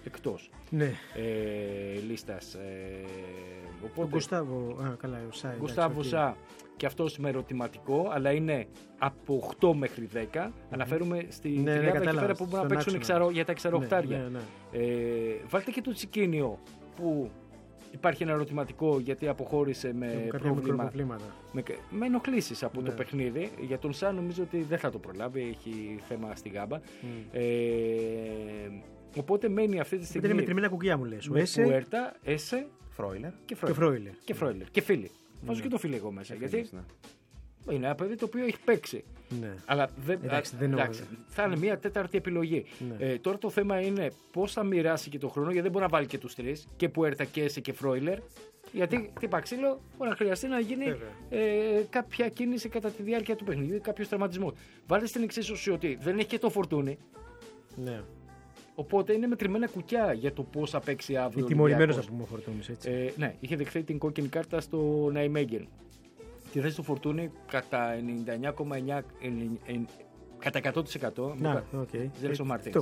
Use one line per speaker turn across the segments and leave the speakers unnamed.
εκτός λίστας.
Ο
Γκουστάβο Σα, και αυτός με ερωτηματικό, αλλά είναι από 8 μέχρι 10. Αναφέρουμε στην τριάδα εκεί πέρα που μπορούν να παίξουν για τα εξαροχτάρια. Βάλτε και το Τσικίνιο που υπάρχει ένα ερωτηματικό γιατί αποχώρησε με με ενοχλήσεις από το παιχνίδι. Για τον Σα νομίζω ότι δεν θα το προλάβει, έχει θέμα στη γάμπα. Οπότε μένει αυτή τη στιγμή.
Είναι μετρημένα κουκιά μου λες.
Πουέρτα, Έσε,
Φρόιλερ
και Φίλι. Βάζω και το Φίλι εγώ μέσα. Γιατί είναι ένα παιδί το οποίο έχει παίξει. Αλλά θα είναι μια τέταρτη επιλογή. Τώρα το θέμα είναι πώς θα μοιράσει και το χρόνο, γιατί δεν μπορεί να βάλει και τους τρεις, και Πουέρτα και Έσε και Φρόιλερ. Γιατί χτύπα ξύλο, μπορεί να χρειαστεί να γίνει κάποια κίνηση κατά τη διάρκεια του παιχνιδιού, κάποιο τραυματισμό. Βάλτε στην εξίσωση ότι δεν έχει και το Φορτούνι. Οπότε είναι μετρημένα κουκιά για το πώς θα παίξει αύριο.
Τιμωρημένος, να πούμε, ο Φορτούνης, έτσι.
Ναι, είχε δεχθεί την κόκκινη κάρτα στο Ναϊμέγγεν. Τη θέση του Φορτούνη κατά 99,9%. Κατά 100%. Ζέλσο Μαρτίνς.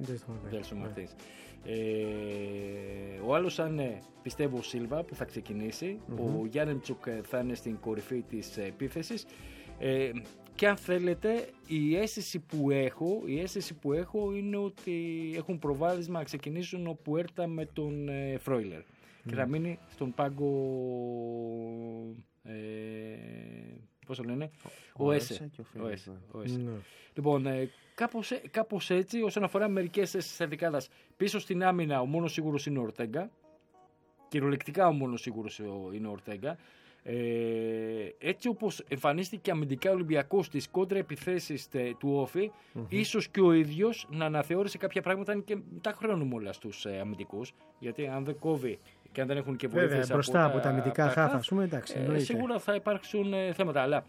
Ο άλλος θα είναι, πιστεύω, ο Σίλβα που θα ξεκινήσει. Ο Γιάννεμτσουκ θα είναι στην κορυφή της επίθεσης. Και αν θέλετε, η αίσθηση που έχω είναι ότι έχουν προβάδισμα να ξεκινήσουν ο Πουέρτα με τον Φρόιλερ. Και θα μείνει στον πάγκο. Πώς το λένε, ο Έσε. Λοιπόν, κάπως έτσι όσον αφορά μερικές θέσεις της δεκάδας. Πίσω στην άμυνα ο μόνος σίγουρος είναι ο Ορτέγκα. Κυριολεκτικά ο μόνος σίγουρος είναι ο Ορτέγκα. Έτσι όπως εμφανίστηκε αμυντικά ο Ολυμπιακός στις κόντρα επιθέσεις του Όφη, ίσως και ο ίδιος να αναθεώρησε κάποια πράγματα, και μετά χρόνου όλα στους αμυντικούς, γιατί αν δεν κόβει και αν δεν έχουν και βοήθειες
μπροστά από τα αμυντικά χάφα, ας πούμε, εντάξει,
σίγουρα θα υπάρξουν θέματα, αλλά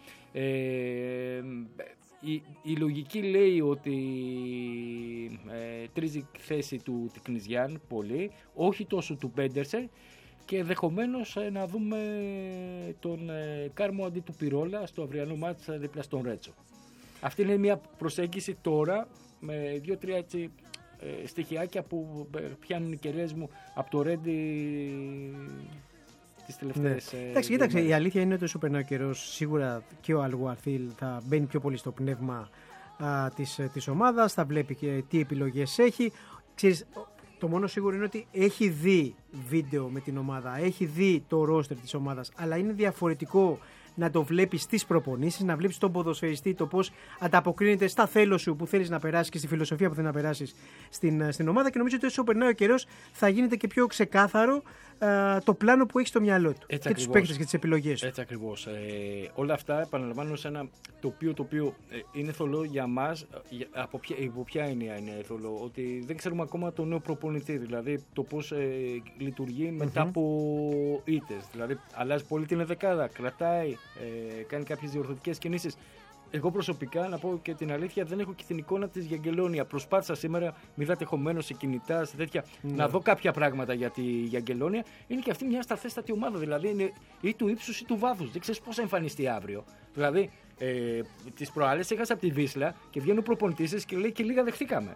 η λογική λέει ότι τρίζει η θέση του Τικνιζιάν πολύ, όχι τόσο του Πέντερσεν, και ενδεχομένως να δούμε τον Κάρμο αντί του Πυρόλα στο αυριανό μάτς δίπλα στον Ρέτσο. Αυτή είναι μια προσέγγιση τώρα με 2-3 έτσι στοιχειάκια που πιάνουν οι κεραίες μου από το Ρέντι τις τελευταίες.
Εντάξει, κοίταξε, η αλήθεια είναι ότι όσο περνάει ο καιρός, σίγουρα και ο Αλγουαρθίλ θα μπαίνει πιο πολύ στο πνεύμα της ομάδας, θα βλέπει και τι επιλογές έχει. Ξέρεις, το μόνο σίγουρο είναι ότι έχει δει βίντεο με την ομάδα, έχει δει το ρόστερ της ομάδας, αλλά είναι διαφορετικό να το βλέπεις στις προπονήσεις, να βλέπεις τον ποδοσφαιριστή, το πώς ανταποκρίνεται στα θέλω σου που θέλεις να περάσεις και στη φιλοσοφία που θέλεις να περάσεις στην ομάδα, και νομίζω ότι όσο περνάει ο καιρός θα γίνεται και πιο ξεκάθαρο το πλάνο που έχει στο μοιαλό του. Έτσι και τους παίκτες και τις επιλογές του.
Έτσι ακριβώς. Όλα αυτά επαναλαμβάνω σε ένα το οποίο είναι θολό για μας. Από ποια έννοια είναι θολό? Ότι δεν ξέρουμε ακόμα τον νέο προπονητή, δηλαδή το πώς λειτουργεί μετά από ήττες. Δηλαδή αλλάζει πολύ την δεκάδα, κρατάει, κάνει κάποιες διορθωτικές κινήσεις. Εγώ προσωπικά, να πω και την αλήθεια, δεν έχω και την εικόνα της Γιαγκελόνια. Προσπάθησα σήμερα, μη δάτε χωμένο σε κινητά, σε τέτοια, να δω κάποια πράγματα για τη Γιαγκελόνια. Είναι και αυτή μια σταθέστατη ομάδα, δηλαδή είναι ή του ύψους ή του βάθους. Δεν ξέρεις πώς θα εμφανιστεί αύριο. Δηλαδή, τις προάλλες έχασα από τη Βίσλα και βγαίνει ο προπονητής και λέει και λίγα δεχτήκαμε.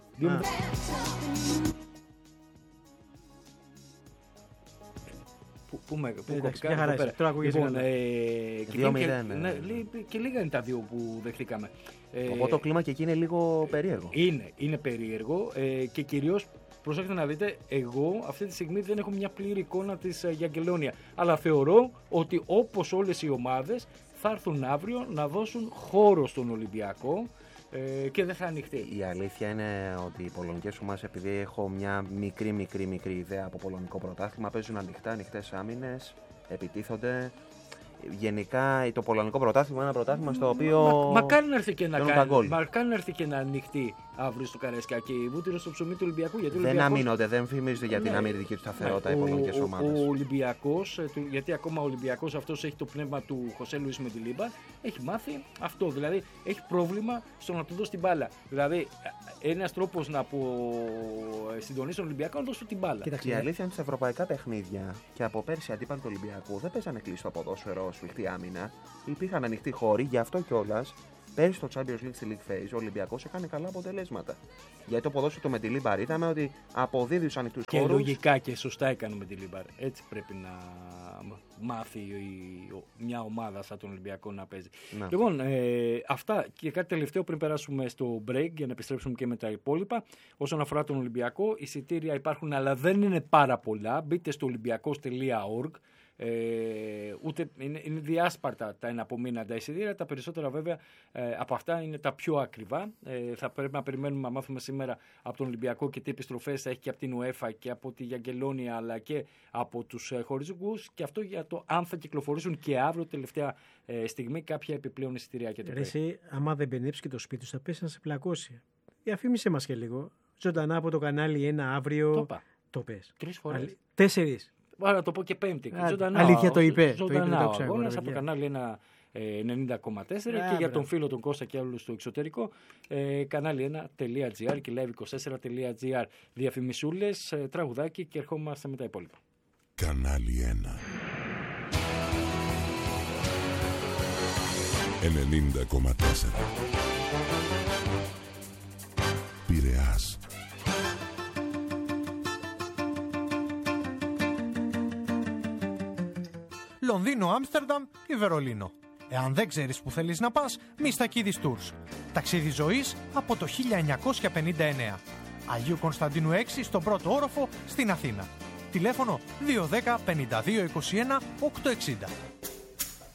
Πού κοπικά εδώ πέρα.
Τώρα ακούγεσαι.
Και λίγα είναι τα δύο που δεχτήκαμε.
Οπότε το κλίμα και εκεί είναι λίγο περίεργο.
Είναι περίεργο και κυρίως προσέξτε να δείτε, εγώ αυτή τη στιγμή δεν έχω μια πλήρη εικόνα της Γιαγκελόνια. Αλλά θεωρώ ότι όπως όλες οι ομάδες θα έρθουν αύριο να δώσουν χώρο στον Ολυμπιακό και δεν θα ανοιχτεί.
Η αλήθεια είναι ότι οι πολωνικές ομάδες, επειδή έχω μια μικρή ιδέα από πολωνικό πρωτάθλημα, παίζουν ανοιχτές άμυνες, επιτίθονται. Γενικά το πολωνικό πρωτάθλημα είναι ένα πρωτάθλημα στο οποίο.
Μακάρι να έρθει και να ανοιχτεί αύριο στο Καραϊσκάκι, βούτυρο στο ψωμί του Ολυμπιακού. Γιατί
δεν αμήνονται, δεν φημίζονται για την αμυντική του σταθερότητα οι πολωνικές ομάδες.
Ο Ολυμπιακός, γιατί ακόμα ο Ολυμπιακός αυτός έχει το πνεύμα του Χωσέ Λουίς Μεντιλίμπα, έχει μάθει αυτό. Δηλαδή έχει πρόβλημα στο να του δώσει την μπάλα. Δηλαδή ένας τρόπος να συντονίσει τον Ολυμπιακό να δώσει την μπάλα.
Η αλήθεια είναι στα ευρωπαϊκά παιχνίδια και από πέρσι αντίπαλοι του Ολυμπιακού δεν παίζανε κλειστό ποδόσφαιρο, σφιχτή άμυνα. Υπήρχαν ανοιχτοί χώροι, γι' αυτό κιόλας Πέρυσι στο Champions League στη League Phase ο Ολυμπιακός έκανε καλά αποτελέσματα. Γιατί το ποδόσφαιρο με τη Λίμπαρ είδαμε ότι αποδίδει στους ανοιχτούς χώρους.
Και λογικά και σωστά έκανε με τη Λίμπαρ. Έτσι πρέπει να μάθει μια ομάδα σαν τον Ολυμπιακό να παίζει.
Να.
Λοιπόν, αυτά και κάτι τελευταίο πριν περάσουμε στο break για να επιστρέψουμε και με τα υπόλοιπα. Όσον αφορά τον Ολυμπιακό, εισιτήρια υπάρχουν αλλά δεν είναι πάρα πολλά. Μπείτε στο olympiacos.org. Ούτε είναι διάσπαρτα τα εναπομείναντα εισιτήρια. Τα περισσότερα βέβαια από αυτά είναι τα πιο ακριβά. Θα πρέπει να περιμένουμε να μάθουμε σήμερα από τον Ολυμπιακό και τι επιστροφές θα έχει και από την UEFA και από τη Γιαγγελόνια αλλά και από τους χορηγούς, και αυτό για το αν θα κυκλοφορήσουν και αύριο τελευταία στιγμή κάποια επιπλέον εισιτήρια.
Εσύ, άμα δεν μπενέψει και το σπίτι σου, θα πέσει να σε πλακώσει. Διαφήμισε μας και λίγο. Ζωντανά από το κανάλι 1 αύριο. Το πες.
3 φορές.
4.
Άρα το πω και Πέμπτη.
Αλήθεια το είπε.
Ζωντανά ο αγώνας από το κανάλι 90,4 και για τον φίλο τον Κώστα και άλλους στο εξωτερικό κανάλι1.gr και live24.gr. Διαφημισούλες, τραγουδάκι και ερχόμαστε με τα υπόλοιπα.
Κανάλι 1 90,4 Πειραιάς.
Λονδίνο, Άμστερνταμ ή Βερολίνο. Εάν δεν ξέρεις που θέλεις να πας, Μιστακίδης Tours. Ταξίδι ζωής από το 1959. Αγίου Κωνσταντίνου 6 στον πρώτο όροφο στην Αθήνα. Τηλέφωνο 210 52 21 860.